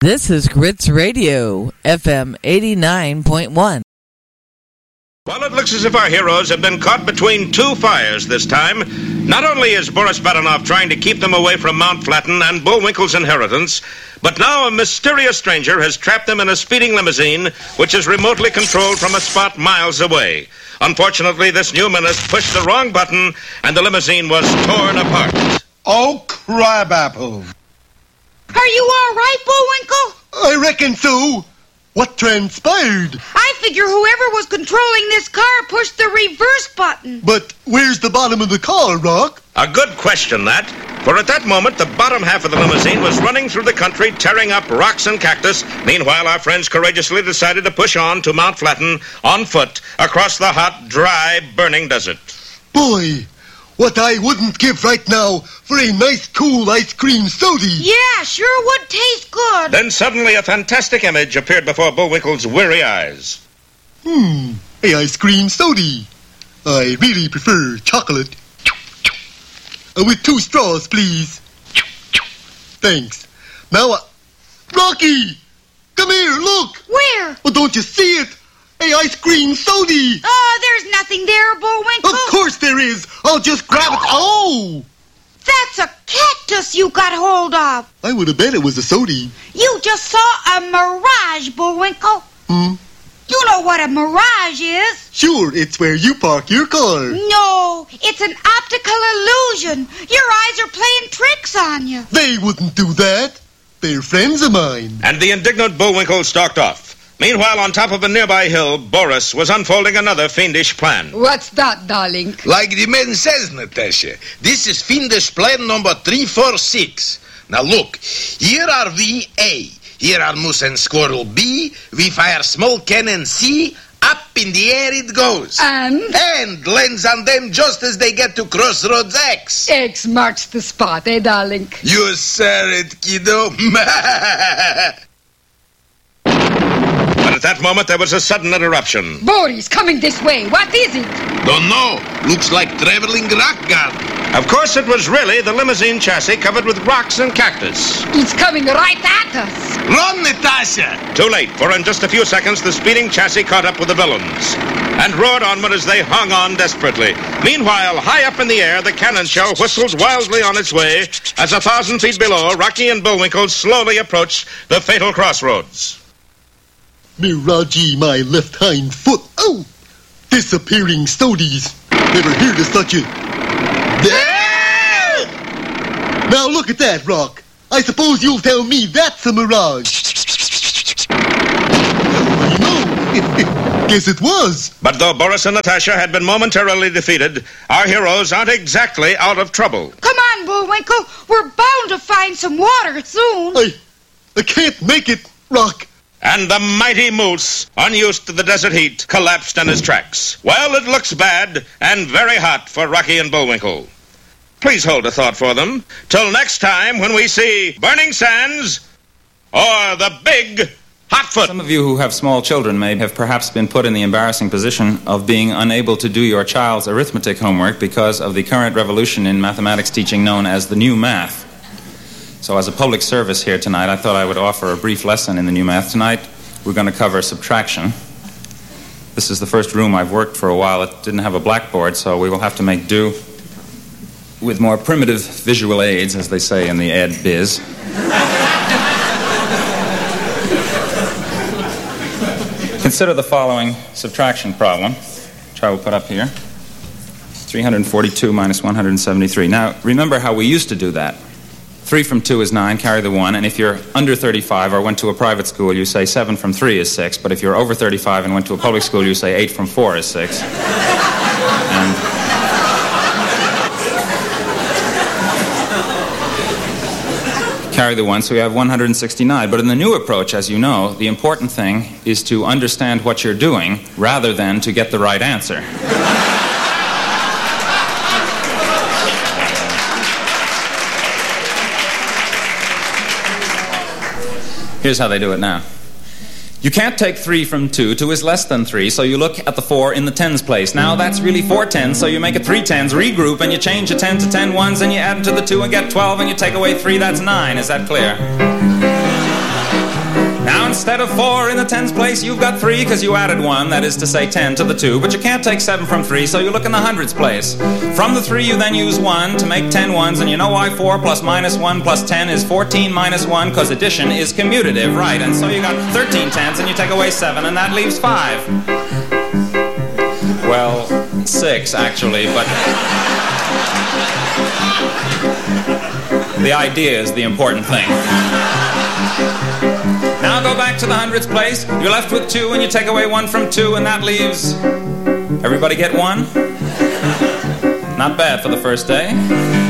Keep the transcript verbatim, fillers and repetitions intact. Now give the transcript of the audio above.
This is Grits Radio, F M eighty-nine point one. Well, it looks as if our heroes have been caught between two fires this time. Not only is Boris Badenov trying to keep them away from Mount Flatten and Bullwinkle's inheritance, but now a mysterious stranger has trapped them in a speeding limousine, which is remotely controlled from a spot miles away. Unfortunately, this new menace pushed the wrong button, and the limousine was torn apart. Oh, crabapple. Are you all right, Bullwinkle? I reckon so. What transpired? I figure whoever was controlling this car pushed the reverse button. But where's the bottom of the car, Rock? A good question, that. For at that moment, the bottom half of the limousine was running through the country, tearing up rocks and cactus. Meanwhile, our friends courageously decided to push on to Mount Flatten on foot across the hot, dry, burning desert. Boy, what I wouldn't give right now for a nice, cool ice cream soda. Yeah, sure would taste good. Then suddenly a fantastic image appeared before Bullwinkle's weary eyes. Hmm, a ice cream soda. I really prefer chocolate. Uh, with two straws, please. Thanks. Now, uh, Rocky! Come here, look! Where? Well, don't you see it? A ice cream soda! Oh, there's nothing there, Bullwinkle. Of course there is! I'll just grab it. Oh! That's a cactus you got hold of. I would have bet it was a soda. You just saw a mirage, Bullwinkle. Hmm? You know what a mirage is. Sure, it's where you park your car. No, it's an optical illusion. Your eyes are playing tricks on you. They wouldn't do that. They're friends of mine. And the indignant Bullwinkle stalked off. Meanwhile, on top of a nearby hill, Boris was unfolding another fiendish plan. What's that, darling? Like the man says, Natasha, this is fiendish plan number three four six. Now look, here are we A. Here are Moose and Squirrel B. We fire small cannon C. Up in the air it goes. And? And lands on them just as they get to Crossroads X. X marks the spot, eh, darling? You said it, kiddo. But at that moment, there was a sudden interruption. Boris, coming this way. What is it? Don't know. Looks like traveling rock garden. Of course, it was really the limousine chassis covered with rocks and cactus. It's coming right at us. Run, Natasha! Too late, for in just a few seconds, the speeding chassis caught up with the villains and roared onward as they hung on desperately. Meanwhile, high up in the air, the cannon shell whistled wildly on its way as a thousand feet below, Rocky and Bullwinkle slowly approached the fatal crossroads. Mirage, my left hind foot. Oh! Disappearing stodies. Never heard of such a... Now look at that, Rock. I suppose you'll tell me that's a mirage. I know. Guess it was. But though Boris and Natasha had been momentarily defeated, our heroes aren't exactly out of trouble. Come on, Bullwinkle. We're bound to find some water soon. I... I can't make it, Rock. And the mighty Moose, unused to the desert heat, collapsed in his tracks. Well, it looks bad and very hot for Rocky and Bullwinkle. Please hold a thought for them. Till next time when we see Burning Sands or the Big Hotfoot. Some of you who have small children may have perhaps been put in the embarrassing position of being unable to do your child's arithmetic homework because of the current revolution in mathematics teaching known as the new math. So as a public service here tonight, I thought I would offer a brief lesson in the new math. Tonight, we're going to cover subtraction. This is the first room I've worked for a while. It didn't have a blackboard, so we will have to make do with more primitive visual aids, as they say in the ed biz. Consider the following subtraction problem, which I will put up here. three hundred forty-two minus one hundred seventy-three. Now, remember how we used to do that. three from two is nine, carry the one, and if you're under thirty-five or went to a private school, you say seven from three is six, but if you're over thirty-five and went to a public school, you say eight from four is six. And carry the one, so we have one hundred sixty-nine. But in the new approach, as you know, the important thing is to understand what you're doing rather than to get the right answer. Here's how they do it now. You can't take three from two. Two is less than three, so you look at the four in the tens place. Now that's really four tens, so you make it three tens, regroup, and you change a ten to ten ones, and you add them to the two and get twelve, and you take away three, that's nine. Is that clear? instead of four in the tens place, you've got three because you added one, that is to say ten to the two, but you can't take seven from three, so you look in the hundreds place. From the three, you then use one to make ten ones, and you know why four plus minus one plus ten is fourteen minus one, because addition is commutative, right? And so you got thirteen tens, and you take away seven, and that leaves five. Well, six, actually, but the idea is the important thing. Now go back to the hundreds place. You're left with two, and you take away one from two, and that leaves... Everybody get one? Not bad for the first day.